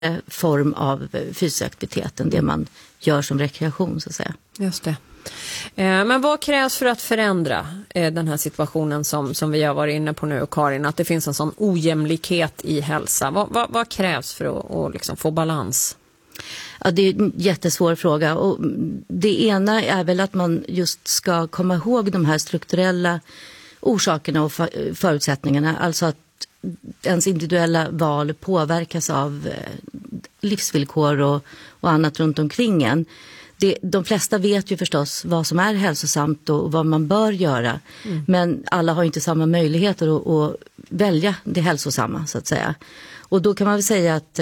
form av fysisk aktivitet än det man gör som rekreation så att säga. Just det. Men vad krävs för att förändra den här situationen som vi har varit inne på nu, Karin, att det finns en sån ojämlikhet i hälsa? Vad krävs för att liksom få balans? Ja, det är en jättesvår fråga och det ena är väl att man just ska komma ihåg de här strukturella orsakerna och förutsättningarna, alltså att ens individuella val påverkas av livsvillkor och annat runt omkring en. De flesta vet ju förstås vad som är hälsosamt och vad man bör göra. Men alla har inte samma möjligheter att välja det hälsosamma så att säga. Och då kan man väl säga att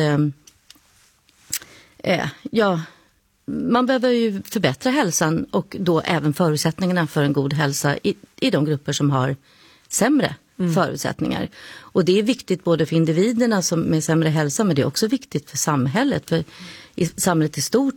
man behöver ju förbättra hälsan och då även förutsättningarna för en god hälsa i de grupper som har sämre förutsättningar. Och det är viktigt både för individerna som med sämre hälsa, men det är också viktigt för samhället. För samhället i stort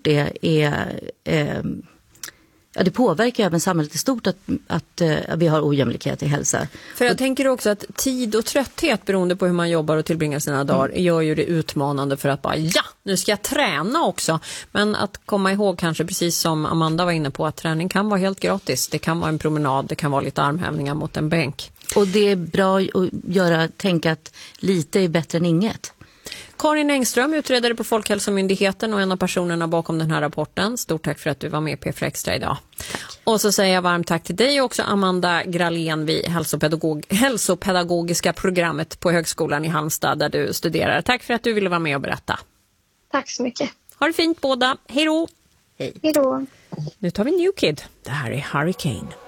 det påverkar även samhället i stort att vi har ojämlikhet i hälsa. För jag tänker också att tid och trötthet beroende på hur man jobbar och tillbringar sina dagar gör ju det utmanande för att bara nu ska jag träna också. Men att komma ihåg kanske precis som Amanda var inne på att träning kan vara helt gratis. Det kan vara en promenad, det kan vara lite armhävningar mot en bänk. Och det är bra att tänka att lite är bättre än inget. Karin Engström, utredare på Folkhälsomyndigheten och en av personerna bakom den här rapporten. Stort tack för att du var med på P4 Extra idag. Tack. Och så säger jag varmt tack till dig också, Amanda Gralén vid hälsopedagogiska programmet på Högskolan i Halmstad där du studerar. Tack för att du ville vara med och berätta. Tack så mycket. Ha det fint båda. Hej då. Hej då. Nu tar vi New Kid. Det här är Hurricane.